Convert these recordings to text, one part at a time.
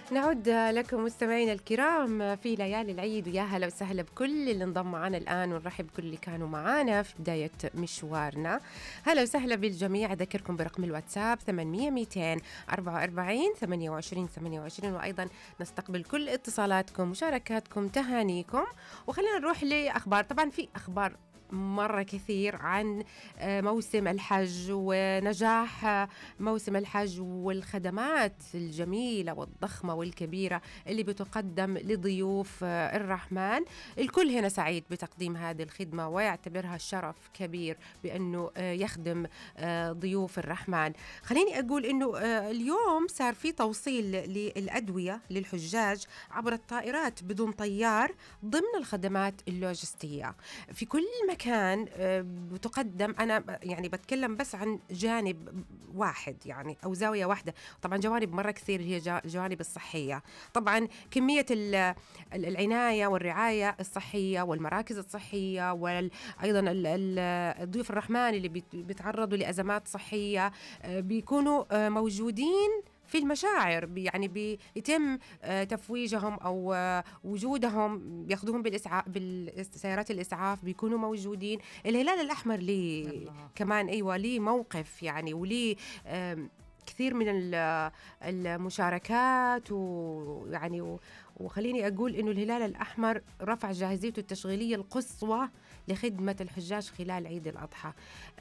نعود لكم مستمعينا الكرام في ليالي العيد، ويا هلا وسهلا بكل اللي انضم معنا الآن، ونرحب بكل اللي كانوا معنا في بداية مشوارنا. هلا وسهلا بالجميع. أذكركم برقم الواتساب 800 244 28 28، وأيضا نستقبل كل اتصالاتكم، مشاركاتكم، تهانيكم. وخلينا نروح لأخبار. طبعا في أخبار مرة كثير عن موسم الحج ونجاح موسم الحج والخدمات الجميلة والضخمة والكبيرة اللي بتقدم لضيوف الرحمن. الكل هنا سعيد بتقديم هذه الخدمة ويعتبرها شرف كبير بأنه يخدم ضيوف الرحمن. خليني أقول أنه اليوم صار في توصيل للأدوية للحجاج عبر الطائرات بدون طيار ضمن الخدمات اللوجستية في كل مكان بتقدم. أنا يعني بتكلم بس عن جانب واحد يعني أو زاوية واحدة، طبعا جوانب مرة كثير هي جوانب الصحية. طبعا كمية العناية والرعاية الصحية والمراكز الصحية، وأيضا ضيوف الرحمن اللي بيتعرضوا لأزمات صحية بيكونوا موجودين في المشاعر، يعني بيتم تفويجهم أو وجودهم، بياخذوهم بالسيارات الإسعاف، بيكونوا موجودين. الهلال الأحمر ليه كمان أيوة ليه موقف يعني، وليه كثير من المشاركات، ويعني وخليني أقول إنه الهلال الأحمر رفع جاهزيته التشغيلية القصوى لخدمة الحجاج خلال عيد الأضحى،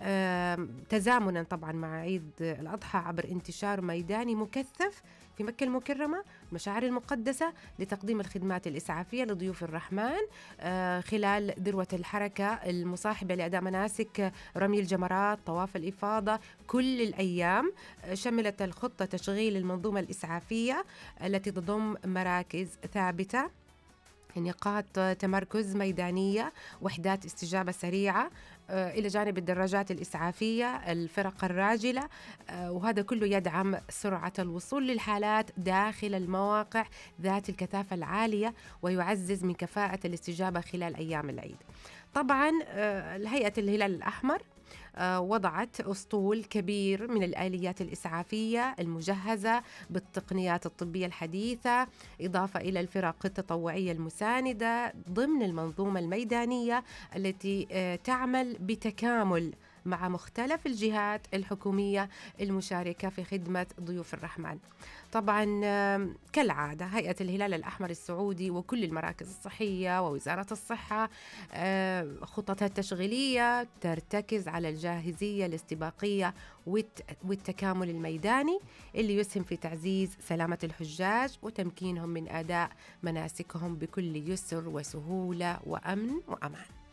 تزامنا طبعا مع عيد الأضحى، عبر انتشار ميداني مكثف في مكة المكرمة المشاعر المقدسة لتقديم الخدمات الإسعافية لضيوف الرحمن خلال ذروة الحركة المصاحبة لأداء مناسك رمي الجمرات، طواف الإفاضة. كل الأيام شملت الخطة تشغيل المنظومة الإسعافية التي تضم مراكز ثابتة، نقاط تمركز ميدانية، وحدات استجابة سريعة، إلى جانب الدراجات الإسعافية، الفرق الراجلة، وهذا كله يدعم سرعة الوصول للحالات داخل المواقع ذات الكثافة العالية، ويعزز من كفاءة الاستجابة خلال أيام العيد. طبعا هيئة الهلال الأحمر وضعت أسطول كبير من الآليات الإسعافية المجهزة بالتقنيات الطبية الحديثة، إضافة إلى الفرق التطوعية المساندة ضمن المنظومة الميدانية التي تعمل بتكامل مع مختلف الجهات الحكومية المشاركة في خدمة ضيوف الرحمن. طبعا كالعادة هيئة الهلال الأحمر السعودي وكل المراكز الصحية ووزارة الصحة خططها التشغيلية ترتكز على الجاهزية الاستباقية والتكامل الميداني اللي يسهم في تعزيز سلامة الحجاج وتمكينهم من أداء مناسكهم بكل يسر وسهولة وأمن وأمان.